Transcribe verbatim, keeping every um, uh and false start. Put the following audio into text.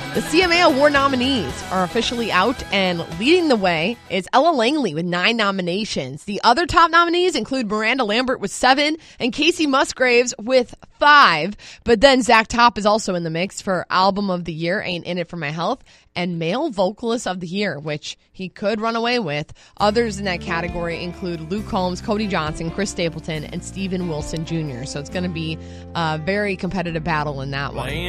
The C M A Award nominees are officially out, and leading the way is Ella Langley with nine nominations. The other top nominees include Miranda Lambert with seven and Casey Musgraves with five. But then Zach Top is also in the mix for Album of the Year, Ain't In It For My Health, and Male Vocalist of the Year, which he could run away with. Others in that category include Luke Combs, Cody Johnson, Chris Stapleton, and Steven Wilson Junior So it's going to be a very competitive battle in that one.